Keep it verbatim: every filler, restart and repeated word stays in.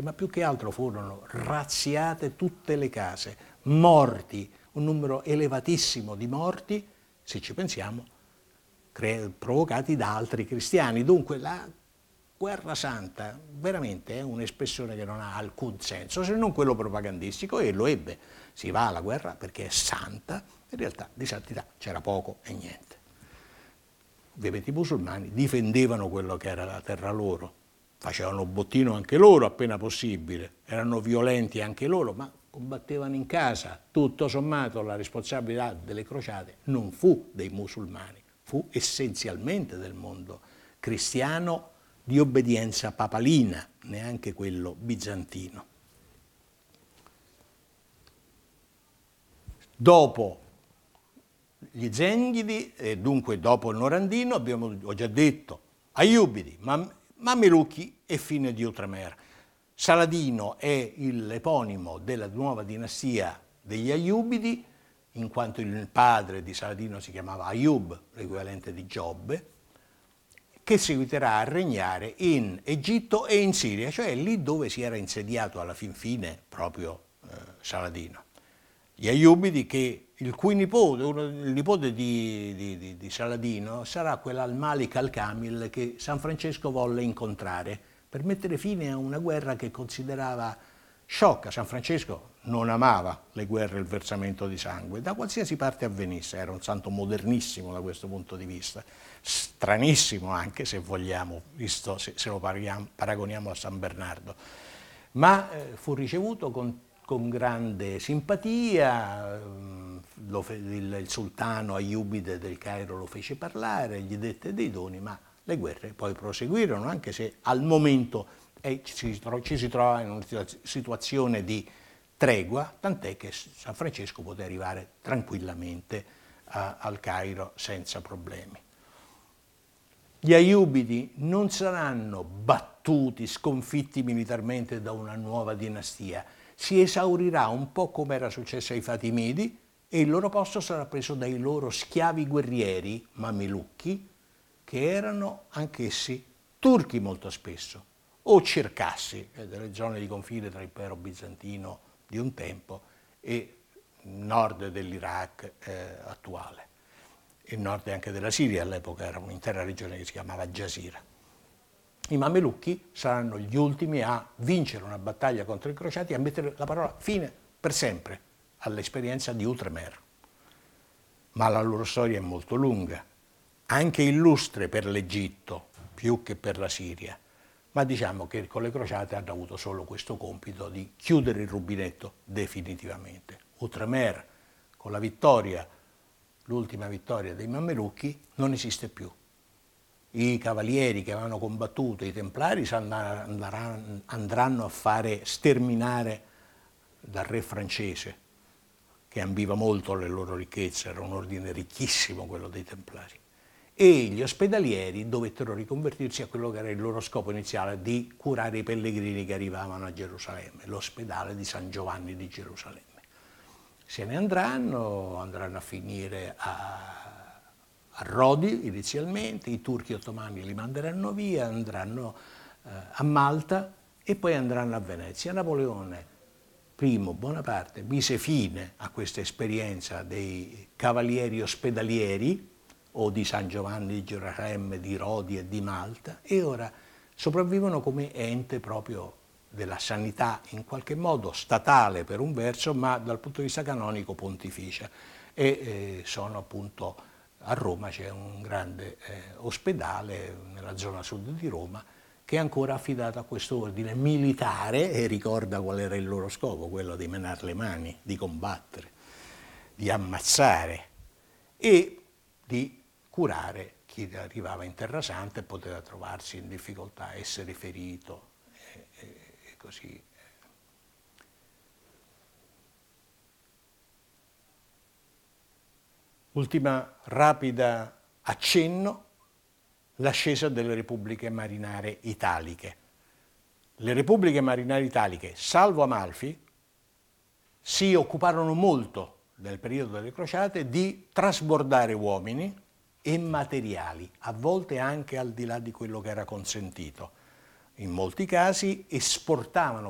ma più che altro furono razziate tutte le case, morti, un numero elevatissimo di morti, se ci pensiamo, provocati da altri cristiani. Dunque la guerra santa veramente è un'espressione che non ha alcun senso, se non quello propagandistico, e lo ebbe. Si va alla guerra perché è santa, in realtà di santità c'era poco e niente. Ovviamente i musulmani difendevano quello che era la terra loro, facevano bottino anche loro appena possibile, erano violenti anche loro, ma combattevano in casa. Tutto sommato la responsabilità delle crociate non fu dei musulmani, fu essenzialmente del mondo cristiano di obbedienza papalina, neanche quello bizantino. Dopo gli Zengidi, e dunque dopo il Norandino, abbiamo, ho già detto, Ayyubidi, Mam Mamelucchi e fine di Outremer. Saladino è l'eponimo della nuova dinastia degli Ayyubidi, in quanto il padre di Saladino si chiamava Ayub, l'equivalente di Giobbe, che seguiterà a regnare in Egitto e in Siria, cioè lì dove si era insediato alla fin fine proprio eh, Saladino. Gli Ayyubidi, che il cui nipote, uno, il nipote di, di, di Saladino, sarà quell'Al-Malik al-Kamil che San Francesco volle incontrare per mettere fine a una guerra che considerava sciocca. San Francesco non amava le guerre e il versamento di sangue, da qualsiasi parte avvenisse, era un santo modernissimo da questo punto di vista, stranissimo anche se vogliamo, visto se, se lo paragoniamo a San Bernardo, ma eh, fu ricevuto con, con grande simpatia. Lo fe, il, il sultano Ayyubide del Cairo lo fece parlare, gli dette dei doni, ma le guerre poi proseguirono, anche se al momento eh, ci, ci si trova in una situazione di tregua, tant'è che San Francesco poté arrivare tranquillamente a, al Cairo senza problemi. Gli Ayyubidi non saranno battuti, sconfitti militarmente da una nuova dinastia, si esaurirà un po' come era successo ai Fatimidi e il loro posto sarà preso dai loro schiavi guerrieri, mamelucchi, che erano anch'essi turchi molto spesso, o circassi, delle zone di confine tra l'impero bizantino di un tempo e nord dell'Iraq eh, attuale. Il nord anche della Siria all'epoca era un'intera regione che si chiamava Jazira. I mamelucchi saranno gli ultimi a vincere una battaglia contro i crociati e a mettere la parola fine per sempre all'esperienza di Outremer. Ma la loro storia è molto lunga, anche illustre per l'Egitto più che per la Siria, ma diciamo che con le crociate hanno avuto solo questo compito di chiudere il rubinetto definitivamente. Outremer, con la vittoria, l'ultima vittoria dei mamelucchi, non esiste più. I cavalieri che avevano combattuto i templari andranno a fare sterminare dal re francese, che ambiva molto alle loro ricchezze, era un ordine ricchissimo quello dei templari. E gli ospedalieri dovettero riconvertirsi a quello che era il loro scopo iniziale di curare i pellegrini che arrivavano a Gerusalemme, l'ospedale di San Giovanni di Gerusalemme. Se ne andranno, andranno a finire a, a Rodi inizialmente, i turchi ottomani li manderanno via, andranno eh, a Malta e poi andranno a Venezia. Napoleone Primo Bonaparte mise fine a questa esperienza dei cavalieri ospedalieri o di San Giovanni di Gerusalemme, di Rodi e di Malta, e ora sopravvivono come ente proprio della sanità, in qualche modo statale per un verso, ma dal punto di vista canonico pontificia. E eh, sono appunto a Roma, c'è un grande eh, ospedale nella zona sud di Roma che è ancora affidato a questo ordine militare e ricorda qual era il loro scopo, quello di menare le mani, di combattere, di ammazzare e di curare chi arrivava in Terra Santa e poteva trovarsi in difficoltà, essere ferito e, e, e così. Ultima rapida accenno, l'ascesa delle repubbliche marinare italiche. Le repubbliche marinare italiche, salvo Amalfi, si occuparono molto nel periodo delle crociate di trasbordare uomini e materiali, a volte anche al di là di quello che era consentito. In molti casi esportavano